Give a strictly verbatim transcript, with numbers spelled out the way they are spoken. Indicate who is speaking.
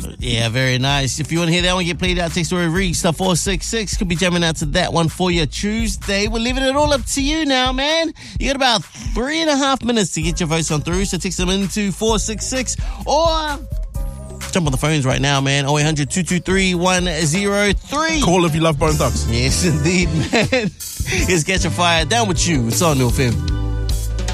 Speaker 1: Yeah, very nice. If you want to hear that one get played out, text story read stuff four six six. Could be jamming out to that one for you Tuesday. We're leaving it all up to you now, man. You got about three and a half minutes to get your votes on through, so text them into four six six or jump on the phones right now, man. oh eight hundred, two two three, one oh three.
Speaker 2: Call if you love Bone Thugs.
Speaker 1: Yes, indeed, man. It's Catch a Fire. Down with you. It's on New F M.